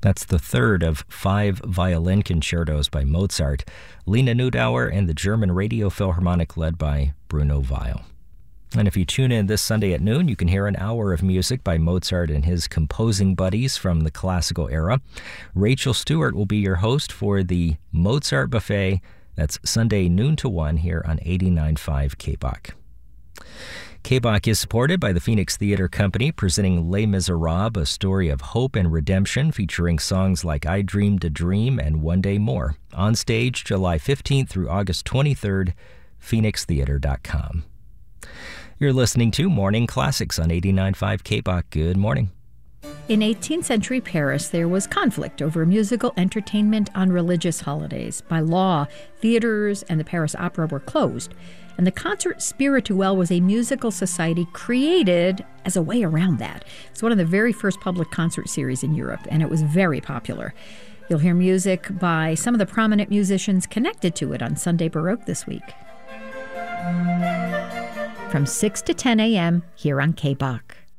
That's the third of 5 violin concertos by Mozart, Lena Neudauer, and the German Radio Philharmonic led by Bruno Weil. And if you tune in this Sunday at noon, you can hear an hour of music by Mozart and his composing buddies from the classical era. Rachel Stewart will be your host for the Mozart Buffet. That's Sunday noon to 1 here on 89.5 KBOK. KBOK is supported by the Phoenix Theater Company, presenting Les Miserables, a story of hope and redemption featuring songs like I Dreamed a Dream and One Day More. On stage July 15th through August 23rd, phoenixtheater.com. You're listening to Morning Classics on 89.5 KBOK. Good morning. In 18th century Paris, there was conflict over musical entertainment on religious holidays. By law, theaters and the Paris Opera were closed, and the Concert Spirituel was a musical society created as a way around that. It's one of the very first public concert series in Europe, and it was very popular. You'll hear music by some of the prominent musicians connected to it on Sunday Baroque this week. From 6 to 10 a.m. here on KBOK.